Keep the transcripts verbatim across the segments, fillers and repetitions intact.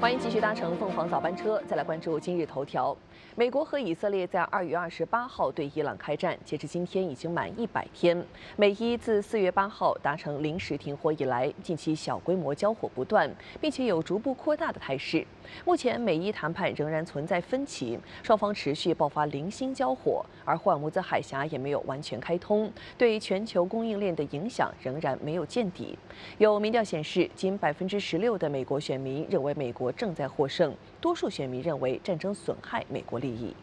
欢迎继续搭乘凤凰早班车，再来关注今日头条。美国和以色列在二月二十八号对伊朗开战，截至今天已经满一百天。美伊自四月八号达成临时停火以来，近期小规模交火不断，并且有逐步扩大的态势。目前美伊谈判仍然存在分歧，双方持续爆发零星交火，而霍尔木兹海峡也没有完全开通，对全球供应链的影响仍然没有见底。有民调显示，仅百分之十六的美国选民认为美国正在获胜，多数选民认为战争损害美国利益。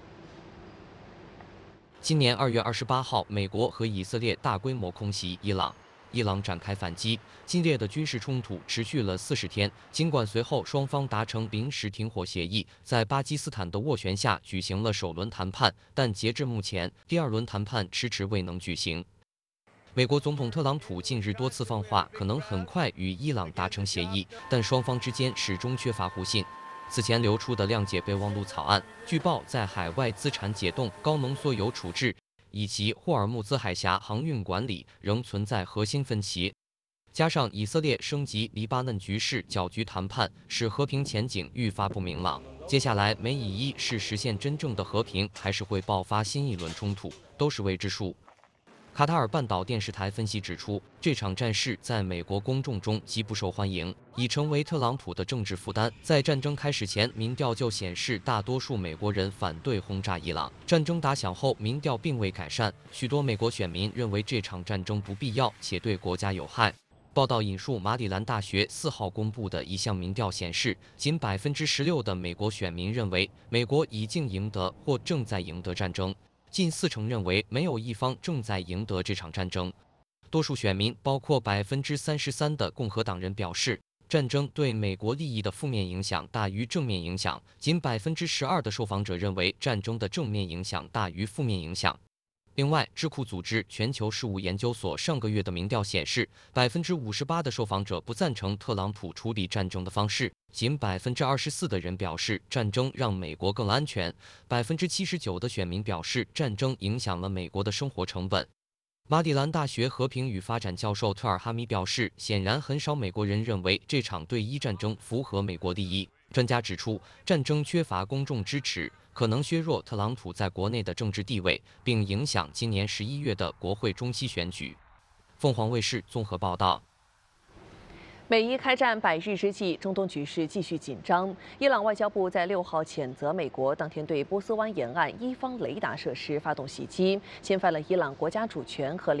今年二月二十八号，美国和以色列大规模空袭伊朗，伊朗展开反击，激烈的军事冲突持续了四十天。尽管随后双方达成临时停火协议，在巴基斯坦的斡旋下举行了首轮谈判，但截至目前，第二轮谈判迟迟未能举行。美国总统特朗普近日多次放话，可能很快与伊朗达成协议，但双方之间始终缺乏互信。此前流出的谅解备忘录草案，据报在海外资产解冻、高浓缩铀处置以及霍尔木兹海峡航运管理仍存在核心分歧。加上以色列升级黎巴嫩局势搅局谈判，使和平前景愈发不明朗。接下来，美以伊是实现真正的和平，还是会爆发新一轮冲突，都是未知数。卡塔尔半岛电视台分析指出，这场战事在美国公众中极不受欢迎，已成为特朗普的政治负担。在战争开始前，民调就显示大多数美国人反对轰炸伊朗。战争打响后，民调并未改善，许多美国选民认为这场战争不必要且对国家有害。报道引述马里兰大学四号公布的一项民调显示，仅百分之十六的美国选民认为美国已经赢得或正在赢得战争。近四成认为没有一方正在赢得这场战争，多数选民，包括百分之三十三的共和党人表示，战争对美国利益的负面影响大于正面影响，仅百分之十二的受访者认为战争的正面影响大于负面影响。另外，智库组织全球事务研究所上个月的民调显示，百分之五十八的受访者不赞成特朗普处理战争的方式，仅百分之二十四的人表示战争让美国更安全，百分之七十九的选民表示战争影响了美国的生活成本。马里兰大学和平与发展教授特尔哈米表示，显然很少美国人认为这场对伊战争符合美国利益。专家指出，战争缺乏公众支持，可能削弱特朗普在国内的政治地位，并影响今年十一月的国会中期选举。凤凰卫视综合报道。 美伊开战百日之际，中东局势继续紧张。伊朗外交部在六号谴责美国当天对波斯湾沿岸伊方雷达设施发动袭击，侵犯了伊朗国家主权和